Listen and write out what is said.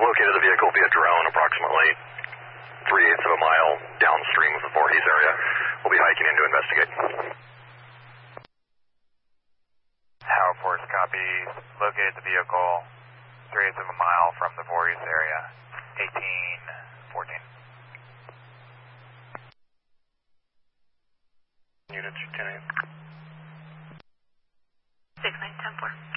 located the vehicle via drone approximately 3/8 of a mile downstream of the Voorhees area. We'll be hiking in to investigate. Tower Force copy. Located the vehicle 3/8 of a mile from the Voorhees area. 1814. Units, 10-8. 6910-4.